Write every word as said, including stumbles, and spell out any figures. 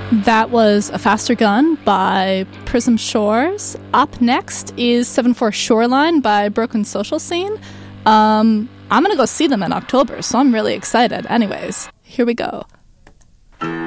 That was A Faster Gun by Prism Shores. Up next is seven four Shoreline by Broken Social Scene. Um, I'm going to go see them in October, so I'm really excited. Anyways, here we go.